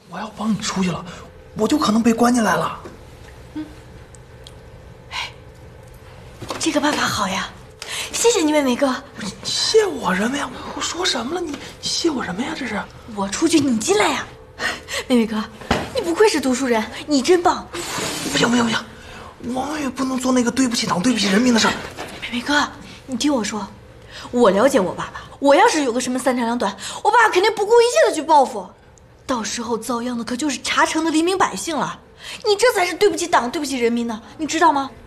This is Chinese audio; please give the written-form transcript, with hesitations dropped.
我要帮你出去了，我就可能被关进来了。 这个办法好呀，谢谢你，伟伟哥。 你谢我什么呀？我说什么了？你谢我什么呀？这是我出去，你进来呀。伟伟哥，你不愧是读书人，你真棒。 不行不行不行，我们也不能做那个对不起党、对不起人民的事儿。 伟伟哥，你听我说，我了解我爸爸，我要是有个什么三长两短，我爸爸肯定不顾一切的去报复，到时候遭殃的可就是茶城的黎民百姓了。你这才是对不起党、对不起人民呢，你知道吗？